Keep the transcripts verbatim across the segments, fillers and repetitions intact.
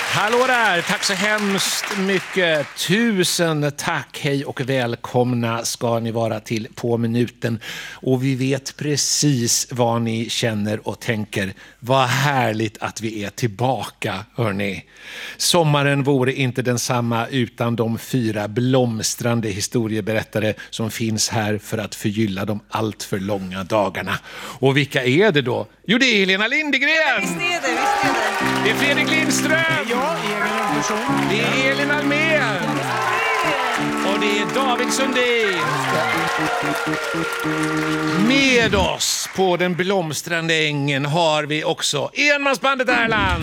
Hallå där, tack så hemskt mycket. Tusen tack, hej och välkomna ska ni vara till På minuten. Och vi vet precis vad ni känner och tänker. Vad härligt att vi är tillbaka, hörni. Sommaren vore inte densamma utan de fyra blomstrande historieberättare som finns här för att förgylla de allt för långa dagarna. Och vilka är det då? Jo, det är Helena Lindegren! Visst är det, visst är det. Det är Fredrik Lindström! Ja, egen person. Det är Elin Almén! Och det är David Sundin! Med oss på den blomstrande ängen har vi också enmansbandet Erland!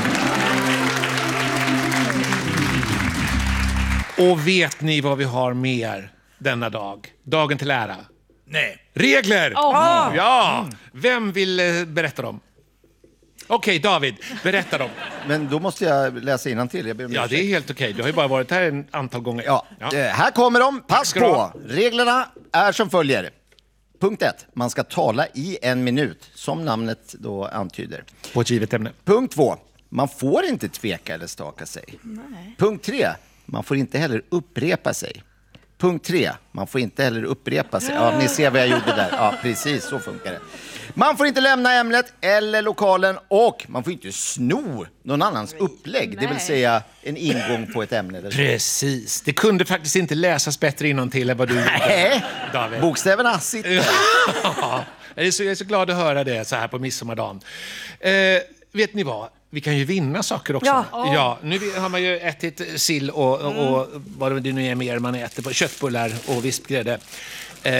Och vet ni vad vi har mer denna dag? Dagen till ära. Nej. Regler! Oh. Ja! Vem vill eh, berätta dem? Okej, David, berätta dem. Men då måste jag läsa innantill. Jag ber om Ja, det är helt okej. Du har ju bara varit här en antal gånger. Ja, ja. Eh, här kommer de. Pass Ska du på. ha? Reglerna är som följer. Punkt ett. Man ska tala i en minut, som namnet då antyder. På ett givet ämne. Punkt två. Man får inte tveka eller staka sig. Nej. Punkt tre. Man får inte heller upprepa sig. Punkt tre. Man får inte heller upprepa sig. Ja, ni ser vad jag gjorde där. Ja, precis. Så funkar det. Man får inte lämna ämnet eller lokalen och man får inte sno någon annans upplägg. Nej. Det vill säga en ingång på ett ämne. Eller så. Precis. Det kunde faktiskt inte läsas bättre innantill än vad du gjorde, Nej, David. bokstäverna sitter. Ja, jag är, så, jag är så glad att höra det så här på midsommardagen. Eh, vet ni vad? Vi kan ju vinna saker också. Ja. Ja, nu har man ju ätit sill och, och, mm. och vad det nu är mer man äter på köttbullar och vispgrädde. Eh,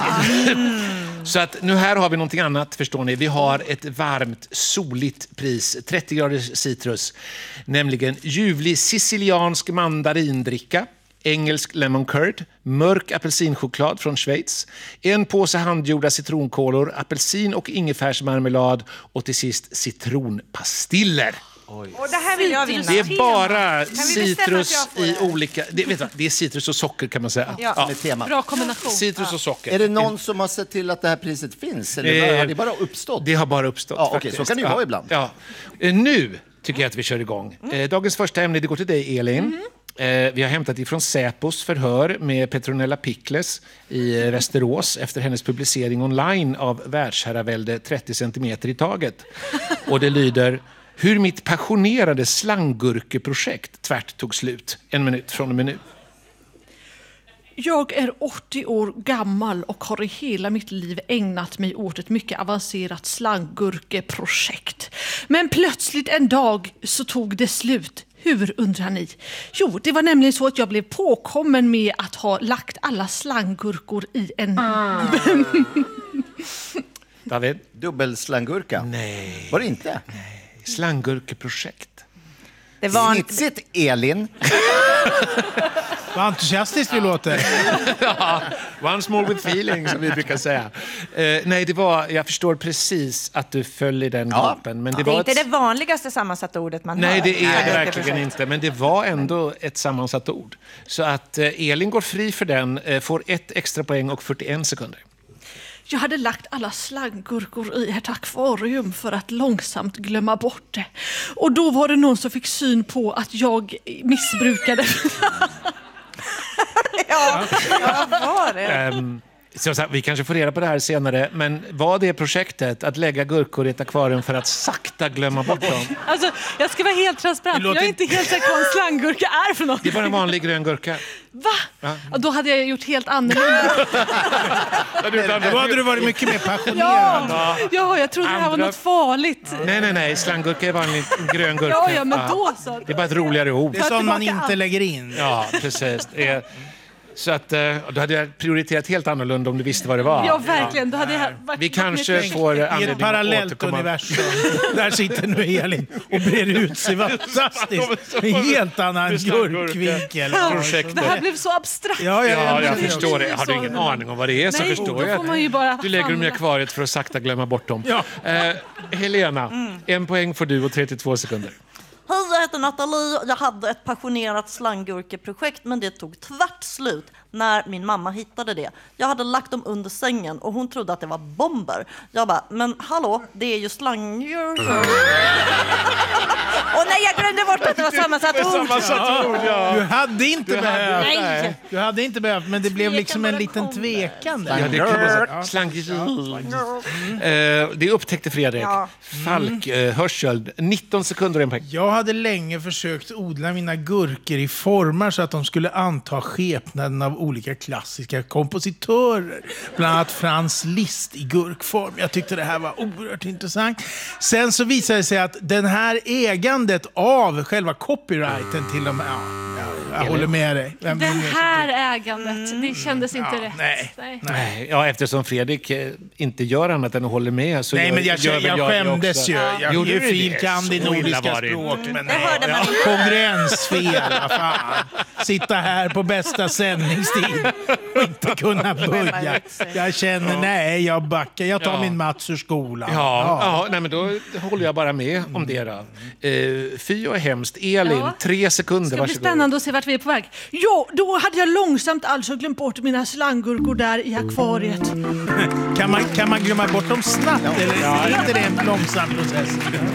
mm. Så att nu här har vi någonting annat, förstår ni. Vi har ett varmt, soligt pris, trettio graders citrus, nämligen ljuvlig siciliansk mandarindricka, engelsk lemon curd, mörk apelsinchoklad från Schweiz, en påse handgjorda citronkolor, apelsin och ingefärsmarmelad och till sist citronpastiller. Och det här vill jag vinna. Det är bara Kan vi bestämma citrus att jag får i det? olika... Det, vet du, det är citrus och socker kan man säga. Ja. Med tema. Bra kombination. Citrus och socker. Är det någon som har sett till att det här priset finns? Eller Eh, har det bara uppstått? Det har bara uppstått. Ja, okej, faktiskt. så kan det ju ja. vara ibland. Ja. Eh, Nu tycker jag att vi kör igång. Eh, Dagens första ämne, det går till dig, Elin. Eh, Vi har hämtat ifrån Säpos förhör med Petronella Pickles i eh, Västerås efter hennes publicering online av världsherravälde trettio centimeter i taget. Och det lyder: hur mitt passionerade slanggurkeprojekt tvärt tog slut. En minut från en minut. Jag är åttio år gammal och har i hela mitt liv ägnat mig åt ett mycket avancerat slanggurkeprojekt. Men plötsligt en dag så tog det slut. Hur, undrar ni? Jo, det var nämligen så att jag blev påkommen med att ha lagt alla slanggurkor i en... David? Dubbelslangurka? Nej. Var det inte? Slanggurkeprojekt. Det var en... Snitsigt, Elin. Vad entusiastiskt vi låter. Ja, once more with feeling, som vi brukar säga. Eh, nej, det var, jag förstår precis att du föll i den Ja. gropen. Men det, Det är var inte ett, det vanligaste sammansatta ordet man nej, hör. det är Nej, det verkligen projekt. inte. Men det var ändå ett sammansatt ord. Så att eh, Elin går fri för den, eh, får ett extra poäng och fyrtioen sekunder. Jag hade lagt alla slanggurkor i ett akvarium för att långsamt glömma bort det. Och då var det någon som fick syn på att jag missbrukade. Ja, ja, vad var det? Ehm, så, så, vi kanske får reda på det här senare. Men var det projektet att lägga gurkor i ett akvarium för att sakta glömma bort dem? Alltså, jag ska vara helt transparent. Det låter- Jag är inte helt säker på vad en slanggurka är för något. Det är bara en vanlig grön gurka. Va? Ja, då hade jag gjort helt annorlunda. Då hade du varit mycket mer passionerad. Ja, ja, jag trodde det här var Andra- något farligt. Nej, nej, nej. Slanggurka är vanlig grön gurka. Ja, ja, men då så. Det är bara ett roligare ord. Det är sånt man tillbaka inte allt. lägger in. Ja, precis. Det är, så att, eh, då hade jag prioriterat helt annorlunda om du visste vad det var. Ja, verkligen. Då hade jag varit Vi kanske med- får I anledning ett att parallellt återkomma. universum. Där sitter nu Elin och brer ut sig. Fantastiskt. En helt annan gurkvinkel. Projektet. Det här blev så abstrakt. Ja, ja, Ja, jag det är förstår det. så- Har du ingen aning om vad det är så Nej, förstår då jag. får man ju bara Du lägger dem i famla. akvariet för att sakta glömma bort dem. Ja. Eh, Helena, en poäng får du och trettiotvå sekunder. Hej, jag heter Nathalie. Jag hade ett passionerat slanggurkeprojekt, men det tog tvärt slut när min mamma hittade det. Jag hade lagt dem under sängen och hon trodde att det var bomber. Jag bara, men hallå, det är ju slanggurkor. Och nej, jag glömde bort att det var sammansatt ord. Sammansatt ord, ja. Du hade inte Du hade- behövt. Nej. Du hade inte behövt, men det blev liksom en liten tvekan där. Ja, det kan man säga. Slankigt. Eh, Det upptäckte Fredrik. Ja. Falk, eh, hörsel, nitton sekunder och en poäng. Jag hade länge försökt odla mina gurkor i formar så att de skulle anta skepnaden av olika klassiska kompositörer. Bland annat Franz Liszt i gurkform. Jag tyckte det här var oerhört intressant. Sen så visade det sig att den här ägandet av själva copyrighten till de här... Ja, ja, jag håller med dig. Vem Det vill mer? här ägandet, det kändes inte rätt. nej. Nej. Nej, ja, eftersom Fredrik eh, inte gör annat än att hålla med så Nej, gör, men jag, gör jag, väl jag det skämdes också. ju. Jag Gjorde är du det? filkand i Så illa nordiska var det. språk. Men Det hörde man inte. konkurrensfel, vad fan. Sitta här på bästa sändningstid och inte kunna börja. Jag känner, nej, jag backar. Jag tar Ja. min Mats ur skolan. Ja, ja. Nej, men då håller jag bara med om det då. Eh, fy och hemskt. Elin, Ja. tre sekunder, Det ska bli varsågod. spännande att se vart vi är på väg. Jo, då hade jag långsamt alltså glömt bort mina slanggurkor där i akvariet. Kan man, kan man glömma bort dem snabbt? Eller är inte det en långsam process?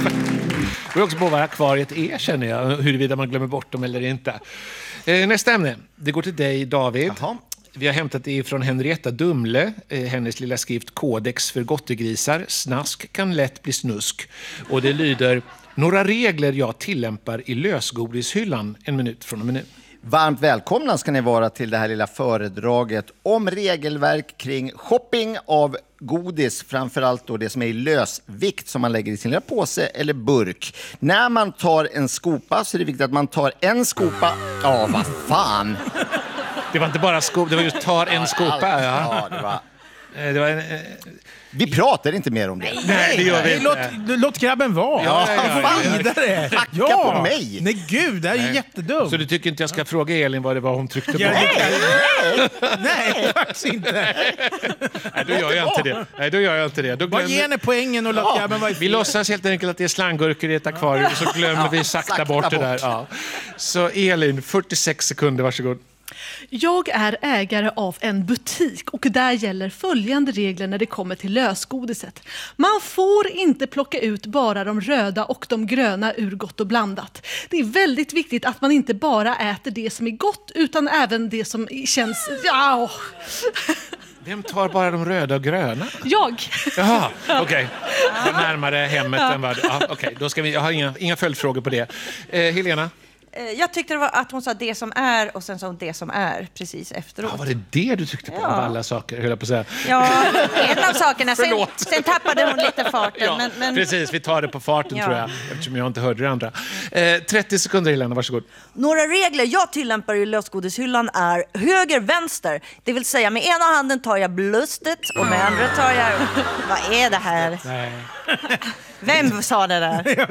Det beror också på vad akvariet är, känner jag. Huruvida man glömmer bort dem eller inte. Eh, nästa ämne. Det går till dig, David. Jaha. Vi har hämtat det från Henrietta Dumle, eh, hennes lilla skrift Kodex för gottegrisar. Snask kan lätt bli snusk. Och det lyder: några regler jag tillämpar i lösgodishyllan. En minut från och med nu. Varmt välkomna ska ni vara till det här lilla föredraget om regelverk kring shopping av godis, framförallt då det som är i lösvikt som man lägger i sin lilla påse eller burk. När man tar en skopa så är det viktigt att man tar en skopa. Ja, vad fan. Det var inte bara skop, det var just tar en skopa. Ja. Ja, det var... Eh, Det var en, eh, Vi pratar inte mer om det. nej, det gör vi Nej, låt, inte. låt grabben vara. Ja, ja, ja, Fan, ja. vidare. Hacka Ja. på mig. Nej, gud, det här är ju jättedumt. Så du tycker inte jag ska fråga Elin vad det var hon tryckte på? Ja, Nej, nej, nej, faktiskt inte. då gör jag inte det. Nej, då gör jag inte det. Då Bara ge glömmer... henne poängen och låt grabben vara i Vi fred. låtsas helt enkelt att det är slanggurkor i ett akvarium och så glömmer vi sakta, sakta bort det bort. där. Ja. Så Elin, fyrtiosex sekunder, varsågod. Jag är ägare av en butik och där gäller följande regler när det kommer till lösgodiset. Man får inte plocka ut bara de röda och de gröna ur Gott och blandat. Det är väldigt viktigt att man inte bara äter det som är gott utan även det som känns... Ja. Vem tar bara de röda och gröna? Jag. Jaha, okej. Okay. Närmare hemmet än vad... Ja, okej, okay. Då ska vi... Jag har inga, inga följdfrågor på det. Eh, Helena? Eh, Jag tyckte det var att hon sa det som är och sen sa hon det som är precis efteråt. Ja, var det det du tyckte på Ja. av alla saker, höll jag på att säga. Ja, en av sakerna. Sen, Förlåt. sen tappade hon lite farten. Ja, men, men, precis. Vi tar det på farten, Ja. tror jag. Eftersom jag inte hörde det andra. Eh, trettio sekunder, Helena. Varsågod. Några regler jag tillämpar i lösgodishyllan är höger, vänster. Det vill säga med ena handen tar jag blustet och med andra tar jag... Vad är det här? Nej. vem sa det där?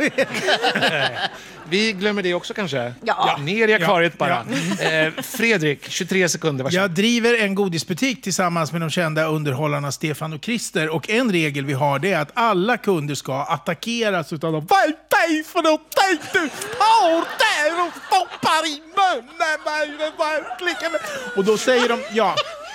Vi glömmer det också kanske. Ja. Ner i akvariet Ja, bara. Eh, Fredrik, tjugotre sekunder. Varsågod. Jag driver en godisbutik tillsammans med de kända underhållarna Stefan och Christer. Och en regel vi har det är att alla kunder ska attackeras utav dem. Vad är det för någonting du har där och stoppar i munnen? Vad är det verkligen? Och då säger de ja.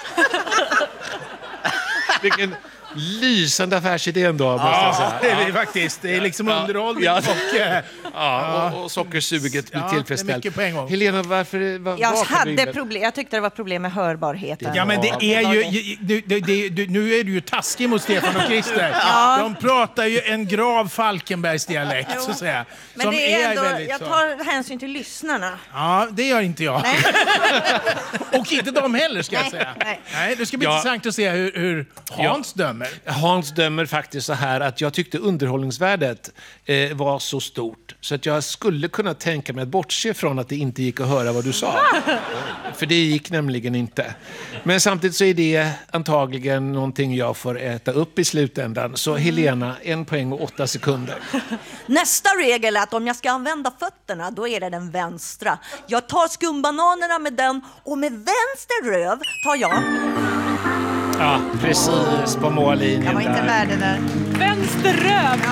Vilken lysande affärsidé ändå, måste jag Ja, säga. det är det faktiskt. Det är liksom Ja. underhållning Ja. och... eh, Ja, och, och sockersuget blir Ja, det är tillfredsställt. mycket på en gång. Helena, varför... Var, Jag varför hade ringde- problem. Jag tyckte det var problem med hörbarheten. Ja, men det är ju... Du, du, du, du, nu är du ju taskig mot Stefan och Christer. De pratar ju en grav Falkenbergs dialekt, så att säga. Men som det är ändå, väldigt jag så. tar hänsyn till lyssnarna. Ja, det gör inte jag. Och inte de heller, ska jag Nej, säga. nej. Nej, det ska bli Ja. intressant att se hur, hur Hans dömer. Hans dömer faktiskt så här att jag tyckte underhållningsvärdet eh, var så stort så att jag skulle kunna tänka mig att bortse från att det inte gick att höra vad du sa. För det gick nämligen inte. Men samtidigt så är det antagligen någonting jag får äta upp i slutändan. Så Helena, en poäng och åtta sekunder. Nästa regel är att om jag ska använda fötterna, då är det den vänstra. Jag tar skumbananerna med den och med vänster röv tar jag... Ja, precis på mållinjen Jag var inte där. värd det där. Vänsterröv.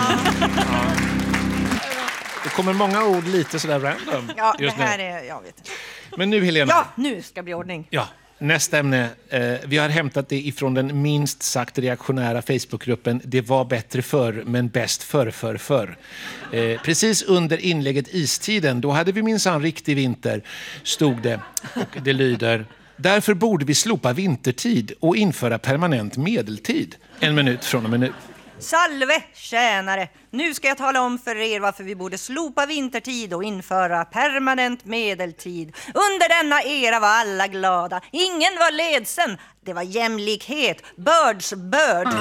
Det kommer många ord lite sådär random Ja, det just här nu. är... Jag vet inte. Men nu Helena. Ja, nu ska det bli ordning. Ja. Nästa ämne. Eh, vi har hämtat det ifrån den minst sagt reaktionära Facebookgruppen Det var bättre förr, men bäst förr, förr, förr. Eh, precis under inlägget Istiden, då hade vi minsann riktig vinter, stod det. Och det lyder: därför borde vi slopa vintertid och införa permanent medeltid. En minut från och med nu. Salve, tjänare! Nu ska jag tala om för er varför vi borde slopa vintertid och införa permanent medeltid. Under denna era var alla glada. Ingen var ledsen. Det var jämlikhet. Birds bird.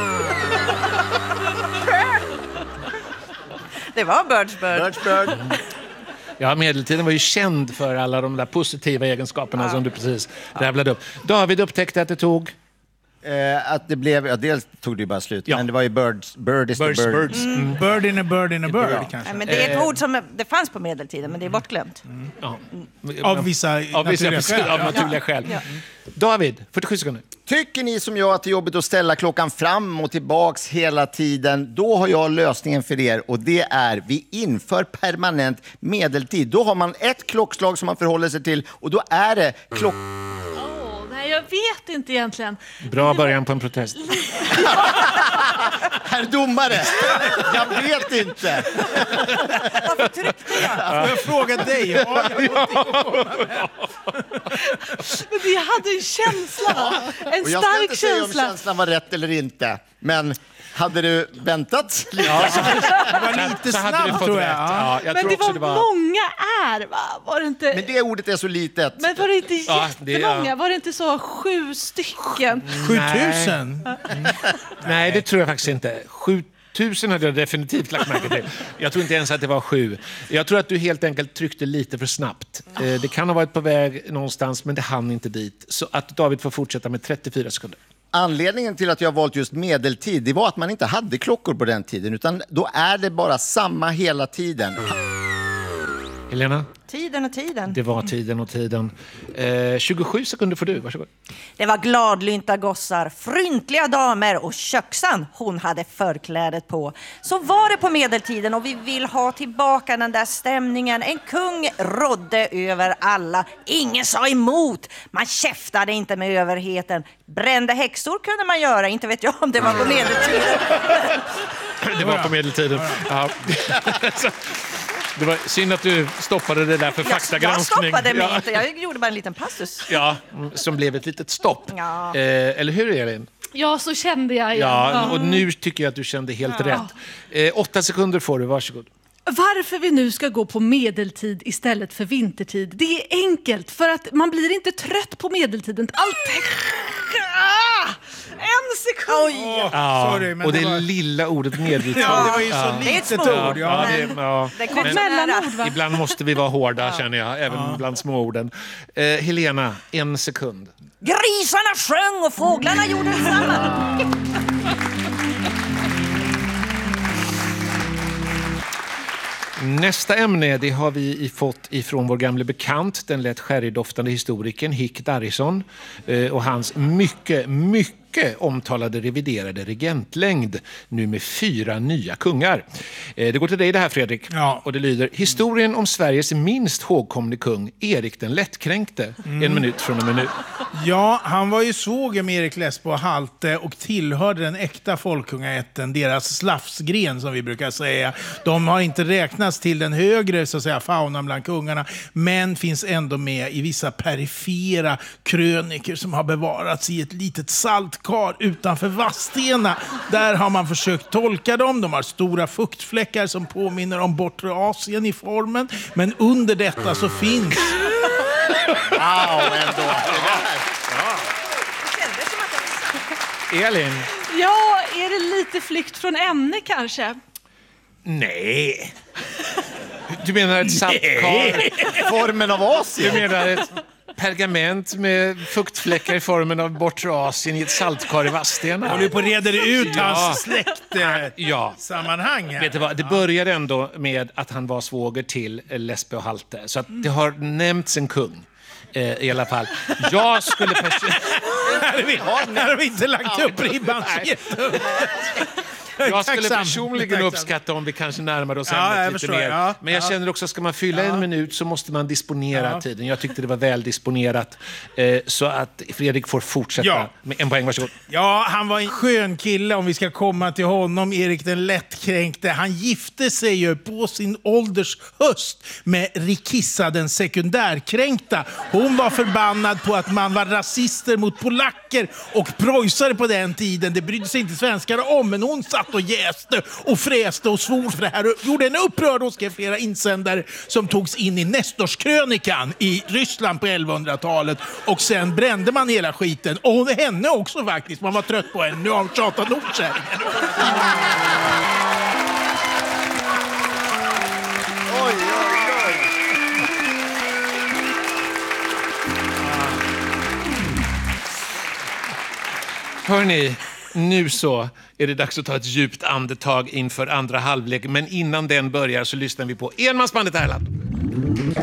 Det var birds bird. Birds bird. Ja, medeltiden var ju känd för alla de där positiva egenskaperna ja. som du precis rabblade upp. David upptäckte att det tog... Eh, att det blev, ja, dels tog det ju bara slut, ja. men det var ju birds, bird is birds, the bird. birds. Mm. Bird in a bird in a bird, Ja. kanske. Nej, men det är ett ord som det fanns på medeltiden, men det är bortglömt. Mm. Ja. Av vissa av vissa naturliga skäl. av naturliga skäl. Ja. David, fyrtiosju sekunder. Tycker ni som jag att det är jobbigt att ställa klockan fram och tillbaks hela tiden, då har jag lösningen för er, och det är vi inför permanent medeltid. Då har man ett klockslag som man förhåller sig till, och då är det klock... Nej, jag vet inte egentligen. Bra början på en protest. Herr domare, jag vet inte. Varför tryckte jag? Får jag fråga dig? Har jag Men jag hade en känsla. En Och jag ska stark inte säga om känsla. känslan var rätt eller inte, men hade du väntat lite? Ja, så, Det var lite så hade du snabbt, fått tror rätt. jag. Ja, jag Men tror det också var, det var... många är, va? Var det inte... Men det ordet är så litet. Men var det inte Ja, det- jättemånga? ja. Var det inte så sju stycken? sjutusen? Nej, det tror jag faktiskt inte. sjutusen hade jag definitivt lagt märke till. Jag tror inte ens att det var sju. Jag tror att du helt enkelt tryckte lite för snabbt. Eh, Det kan ha varit på väg någonstans, men det hann inte dit. Så att David får fortsätta med trettiofyra sekunder. Anledningen till att jag valt just medeltid, det var att man inte hade klockor på den tiden, utan då är det bara samma hela tiden. Helena, Tiden och tiden. det var tiden och tiden. Eh, tjugosju sekunder får du, varsågod. Det var gladlynta gossar, fryntliga damer och köksan hon hade förklädet på. Så var det på medeltiden, och vi vill ha tillbaka den där stämningen. En kung rådde över alla. Ingen sa emot. Man käftade inte med överheten. Brände häxor kunde man göra, inte vet jag om det var på medeltiden. Det var på medeltiden. Ja. Det var synd att du stoppade det där för Jag, faktagranskning. jag stoppade mig Ja. inte, jag gjorde bara en liten passus. Ja, som blev ett litet stopp. Ja. Eh, eller hur, Elin? Ja, så kände jag igen. Ja, och nu tycker jag att du kände helt rätt. Eh, åtta sekunder får du, varsågod. Varför vi nu ska gå på medeltid istället för vintertid, det är enkelt. För att man blir inte trött på medeltiden. Allt... Ah! En sekund! Oj! Ja, sorry, men och det, det var- lilla ordet medeltid. Ja, det var ju så Ja. Det är ett litet små ord. ord, Ja. Ja, det, ja. Det kom Men Mellanord, va? ibland måste vi vara hårda, känner jag, även bland småorden. Eh, Helena, en sekund. Grisarna sjöng och fåglarna gjorde detsamma. Nästa ämne, det har vi fått ifrån vår gamle bekant, den lätt sherrydoftande historikern Hick Darrison eh, och hans mycket, mycket omtalade reviderade regentlängd, nu med fyra nya kungar. Eh, det går till dig det här, Fredrik. Ja. Och det lyder: historien om Sveriges minst hågkomne kung, Erik den lättkränkte. En minut från och med nu. Ja, han var ju svåger med Erik Lesbo och Halte och tillhörde den äkta folkungaätten, deras slafsgren som vi brukar säga. De har inte räknats till den högre, så att säga, faunan bland kungarna, men finns ändå med i vissa perifera kröniker som har bevarats i ett litet saltkar utanför Vadstena. Där har man försökt tolka dem. De har stora fuktfläckar som påminner om bortre Asien i formen, men under detta så finns... Wow, ändå. Elin? Ja, är det lite flykt från ämne kanske? Nej. Du menar ett saltkar? Formen av Du Asien. menar ett pergament med fuktfläckar i formen av bortre Asien i ett saltkar i Vadstena? Håller på att reda ut Ja. hans Ja. släktsammanhang här. Vet du vad, det började ändå med att han var svåger till Lesbo och Halte. Så att det har nämnts en kung. Eh, I alla fall. Jag skulle personligen... Här har vi, här har vi inte lagt upp ribban så jättehögt. Jag skulle Tacksam. personligen Tacksam. uppskatta om vi kanske närmar oss Ja, ämnet jag lite förstår. mer. Ja, Men jag ja. känner också, ska man fylla Ja. en minut så måste man disponera Ja. tiden. Jag tyckte det var väl disponerat. Eh, så att Fredrik får fortsätta Ja. med en poäng, varsågod. Ja, han var en skön kille om vi ska komma till honom, Erik den lättkränkte. Han gifte sig ju på sin ålders höst med Rikissa den sekundärkränkta. Hon var förbannad på att man var rasister mot polacker och preussare på den tiden. Det brydde sig inte svenskar om, men hon satt och jäste och fräste och svor för det här. Och gjorde en upprörd och skrev flera insändare som togs in i Nestorskrönikan i Ryssland på elvahundratalet. Och sen brände man hela skiten. Och henne också faktiskt. Man var trött på henne. Nu har hon tjatat nog kärringen. Oj, oj, oj. Hörrni, nu så är det dags att ta ett djupt andetag inför andra halvlek. Men innan den börjar så lyssnar vi på Enmansbandet Erland.